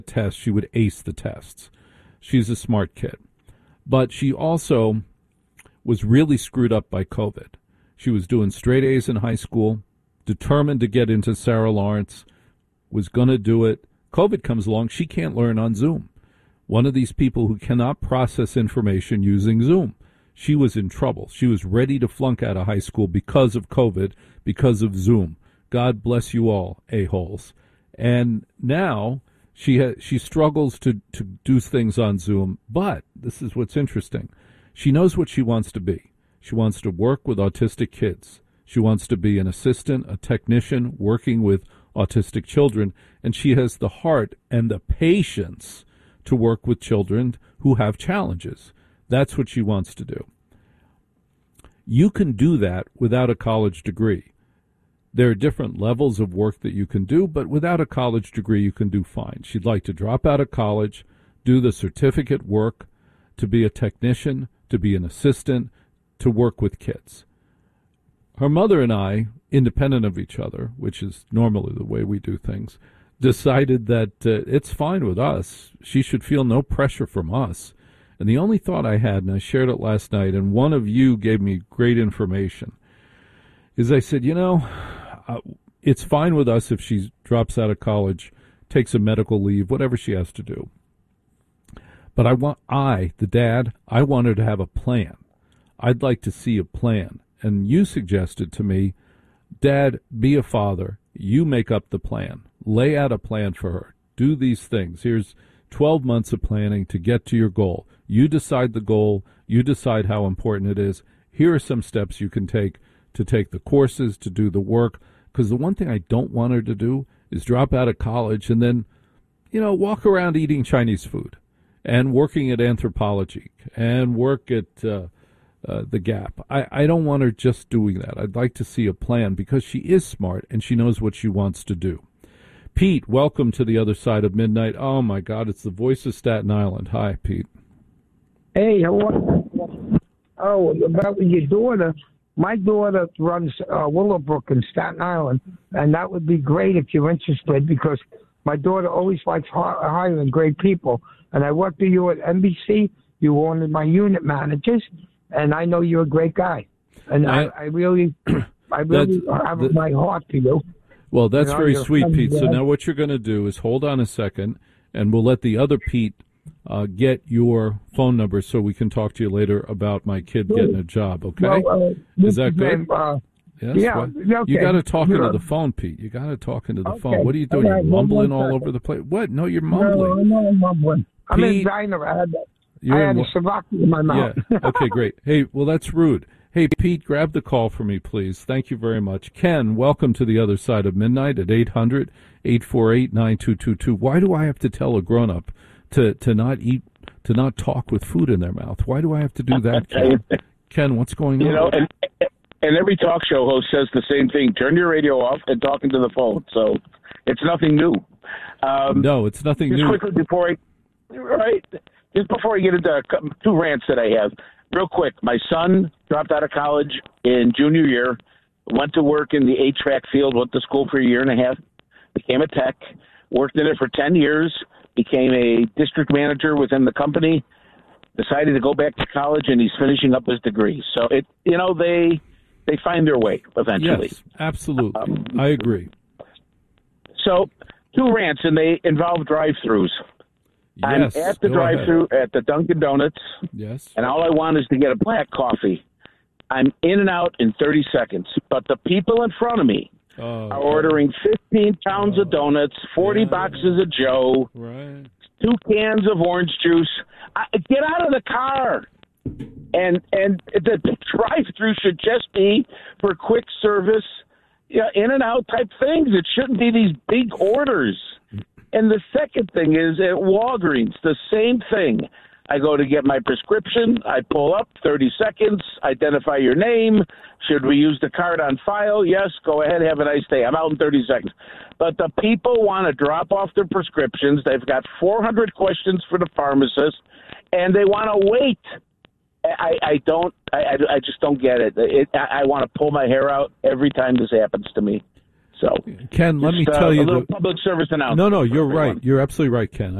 test, she would ace the tests. She's a smart kid. But she also was really screwed up by COVID. She was doing straight A's in high school, determined to get into Sarah Lawrence, was going to do it. COVID comes along, she can't learn on Zoom. One of these people who cannot process information using Zoom. She was in trouble. She was ready to flunk out of high school because of COVID, because of Zoom. God bless you all, a-holes. And now she struggles to do things on Zoom, but this is what's interesting. She knows what she wants to be. She wants to work with autistic kids. She wants to be an assistant, a technician, working with autistic children, and she has the heart and the patience to work with children who have challenges. That's what she wants to do. You can do that without a college degree. There are different levels of work that you can do, but without a college degree, you can do fine. She'd like to drop out of college, do the certificate work, to be a technician, to be an assistant, to work with kids. Her mother and I, independent of each other, which is normally the way we do things, decided that it's fine with us. She should feel no pressure from us. And the only thought I had, and I shared it last night, and one of you gave me great information, is I said, it's fine with us if she drops out of college, takes a medical leave, whatever she has to do. But the dad, I want her to have a plan. I'd like to see a plan. And you suggested to me, Dad, be a father. You make up the plan. Lay out a plan for her. Do these things. Here's 12 months of planning to get to your goal. You decide the goal. You decide how important it is. Here are some steps you can take to take the courses, to do the work. Because the one thing I don't want her to do is drop out of college and then, walk around eating Chinese food and working at Anthropology and work at the Gap. I don't want her just doing that. I'd like to see a plan because she is smart and she knows what she wants to do. Pete, welcome to the other side of midnight. Oh, my God, it's the voice of Staten Island. Hi, Pete. Hey, how are you? Oh, about your daughter. My daughter runs Willowbrook in Staten Island, and that would be great if you're interested because my daughter always likes hiring great people. And I worked with you at NBC. You were one of my unit managers, and I know you're a great guy. And I really have my heart for you. Well, that's very sweet, Pete. So now what you're going to do is hold on a second, and we'll let the other Pete get your phone number so we can talk to you later about my kid getting a job, okay? Well, is that good? Yes? Yeah. Okay. You got to talk into the phone, Pete. You got to talk into the phone. What are you doing? You're mumbling all over the place. What? No, you're mumbling. No, I'm mumbling. I'm in diner. I had a Slovakia in my mouth. Yeah. Okay, great. Hey, well, that's rude. Hey, Pete, grab the call for me, please. Thank you very much. Ken, welcome to the other side of midnight at 800-848-9222. Why do I have to tell a grown-up to not eat, to not talk with food in their mouth? Why do I have to do that, Ken? Ken, what's going on? And every talk show host says the same thing. Turn your radio off and talk into the phone. So it's nothing new. No, it's nothing new. Quickly just before I get into two rants that I have, real quick. My son dropped out of college in junior year, went to work in the HVAC field, went to school for a year and a half, became a tech, worked in it for 10 years, became a district manager within the company, decided to go back to college, and he's finishing up his degree. So, they find their way eventually. Yes, absolutely. I agree. So, two rants, and they involve drive-thrus. Yes, I'm at the drive-thru at the Dunkin' Donuts. Yes. And all I want is to get a black coffee. I'm in and out in 30 seconds. But the people in front of me are ordering 15 pounds of donuts, 40 boxes of Joe, 2 cans of orange juice. Get out of the car. And the drive-thru should just be for quick service, in and out type things. It shouldn't be these big orders. And the second thing is at Walgreens, the same thing. I go to get my prescription. I pull up, 30 seconds, identify your name. Should we use the card on file? Yes, go ahead, have a nice day. I'm out in 30 seconds. But the people want to drop off their prescriptions. They've got 400 questions for the pharmacist, and they want to wait. I just don't get it. I want to pull my hair out every time this happens to me. So, Ken, let me tell you, a little public service announcement. No, you're right. You're absolutely right, Ken.